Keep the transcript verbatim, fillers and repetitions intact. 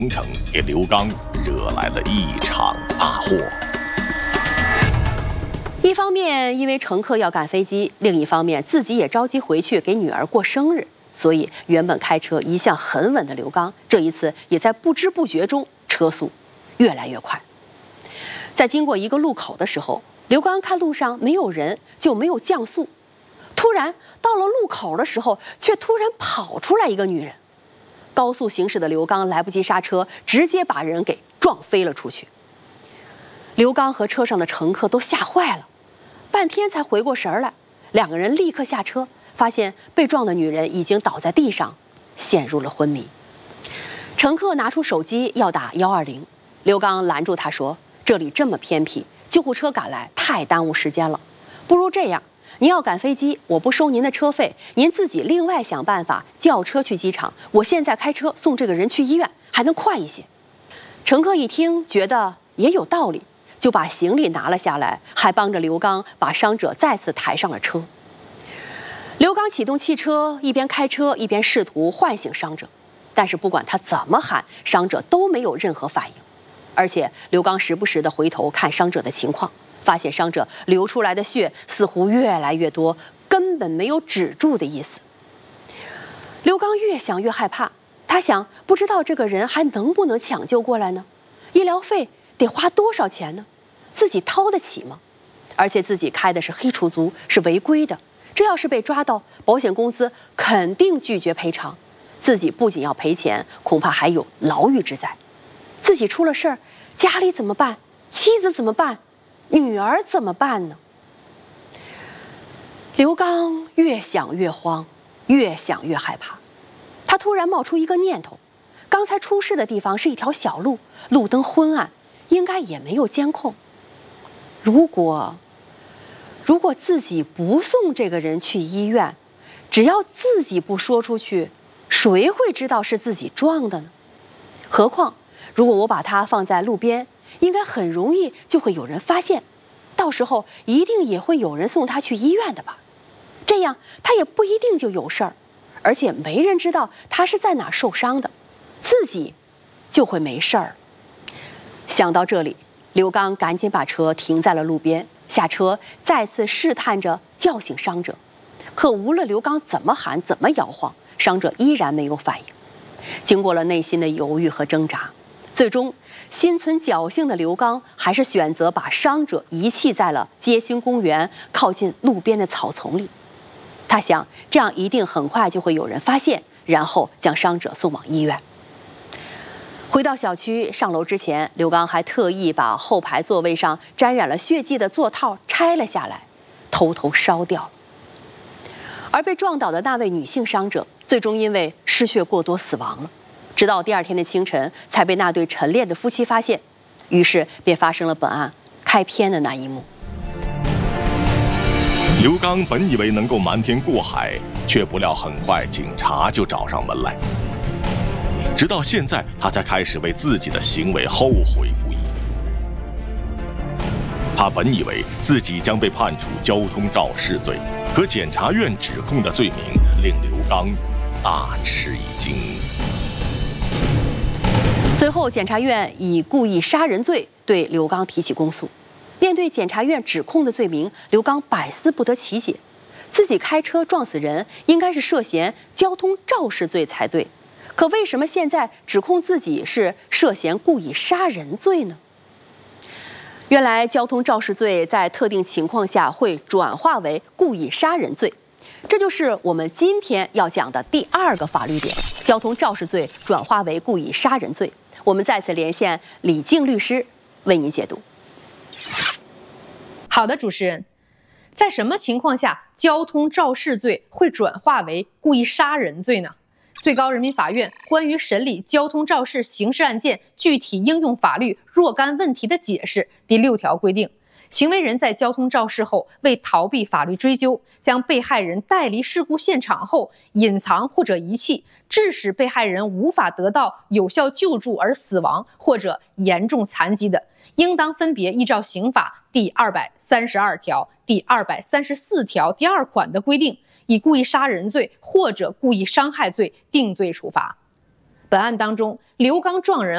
行程给刘刚惹来了一场大祸。 一方面因为乘客要赶飞机，另一方面自己也着急回去给女儿过生日，所以原本开车一向很稳的刘刚，这一次也在不知不觉中车速越来越快。在经过一个路口的时候，刘刚看路上没有人，就没有降速。突然到了路口的时候，却突然跑出来一个女人。高速行驶的刘刚来不及刹车，直接把人给撞飞了出去。刘刚和车上的乘客都吓坏了，半天才回过神来。两个人立刻下车，发现被撞的女人已经倒在地上，陷入了昏迷。乘客拿出手机要打一二零，刘刚拦住他说：“这里这么偏僻，救护车赶来太耽误时间了，不如这样。您要赶飞机，我不收您的车费，您自己另外想办法叫车去机场。我现在开车送这个人去医院，还能快一些。”乘客一听，觉得也有道理，就把行李拿了下来，还帮着刘刚把伤者再次抬上了车。刘刚启动汽车，一边开车一边试图唤醒伤者，但是不管他怎么喊，伤者都没有任何反应。而且刘刚时不时地回头看伤者的情况，发现伤者流出来的血似乎越来越多，根本没有止住的意思。刘刚越想越害怕，他想，不知道这个人还能不能抢救过来呢？医疗费得花多少钱呢？自己掏得起吗？而且自己开的是黑出租，是违规的，这要是被抓到，保险公司肯定拒绝赔偿，自己不仅要赔钱，恐怕还有牢狱之灾。自己出了事儿，家里怎么办？妻子怎么办？女儿怎么办呢？刘刚越想越慌，越想越害怕。他突然冒出一个念头：刚才出事的地方是一条小路，路灯昏暗，应该也没有监控。如果如果自己不送这个人去医院，只要自己不说出去，谁会知道是自己撞的呢？何况如果我把他放在路边，应该很容易就会有人发现，到时候一定也会有人送他去医院的吧？这样他也不一定就有事儿，而且没人知道他是在哪受伤的，自己就会没事儿。想到这里，刘刚赶紧把车停在了路边，下车再次试探着叫醒伤者。可无论刘刚怎么喊怎么摇晃，伤者依然没有反应。经过了内心的犹豫和挣扎，最终心存侥幸的刘刚还是选择把伤者遗弃在了街心公园靠近路边的草丛里。他想，这样一定很快就会有人发现，然后将伤者送往医院。回到小区，上楼之前，刘刚还特意把后排座位上沾染了血迹的座套拆了下来，偷偷烧掉了。而被撞倒的那位女性伤者，最终因为失血过多死亡了。直到第二天的清晨，才被那对晨练的夫妻发现，于是便发生了本案开篇的那一幕。 刘刚本以为能够瞒天过海，却不料很快警察就找上门来。直到现在，他才开始为自己的行为后悔不已。他本以为自己将被判处交通肇事罪，可检察院指控的罪名令刘刚大吃一惊。 随后，检察院以故意杀人罪对刘刚提起公诉。面对检察院指控的罪名，刘刚百思不得其解。自己开车撞死人，应该是涉嫌交通肇事罪才对，可为什么现在指控自己是涉嫌故意杀人罪呢？原来，交通肇事罪在特定情况下会转化为故意杀人罪，这就是我们今天要讲的第二个法律点：交通肇事罪转化为故意杀人罪。我们再次连线李静律师，为您解读。 好的，主持人，在什么情况下交通肇事罪会转化为故意杀人罪呢？最高人民法院关于审理交通肇事刑事案件具体应用法律若干问题的解释第六条规定，行为人在交通肇事后为逃避法律追究，将被害人带离事故现场后隐藏或者遗弃，致使被害人无法得到有效救助而死亡或者严重残疾的，应当分别依照刑法第二百三十二条、第二百三十四条第二款的规定，以故意杀人罪或者故意伤害罪定罪处罚。本案当中，刘刚撞人